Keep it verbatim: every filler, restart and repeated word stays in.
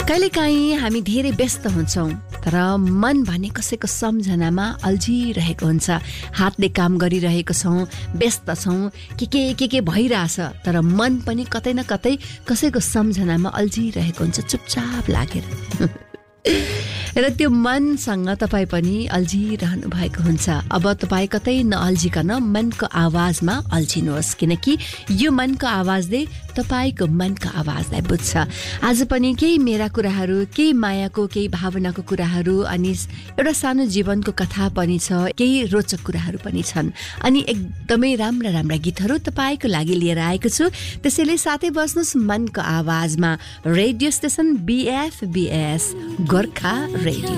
कहिलेकाहीँ हामी धेरै व्यस्त हुन्छौँ तर मन भने कसैको सम्झनामा अल्झिरहेको हुन्छ। हातले काम गरिरहेको छौँ, व्यस्त छौँ, के के के के भइरहेछ तर मन पनि कतै न कतै कसैको सम्झनामा अल्झिरहेको हुन्छ चुपचाप लागेर। र त्यो मनसँग तपाईँ पनि अल्झिरहनु भएको हुन्छ। अब तपाईँ कतै नअल्झिकन मनको आवाजमा अल्झिनुहोस्, किनकि यो मनको आवाजले तपाईँको मनका आवाजलाई बुझ्छ। आज पनि केही मेरा कुराहरू, केही मायाको, केही भावनाको कुराहरू अनि एउटा सानो जीवनको कथा पनि छ, केही रोचक कुराहरू पनि छन् अनि एकदमै राम्रा राम्रा गीतहरू तपाईँको लागि लिएर आएको छु। त्यसैले साथै बस्नुहोस् मनको आवाजमा, रेडियो स्टेसन बिएफबीएस गोर्खा रेडियो।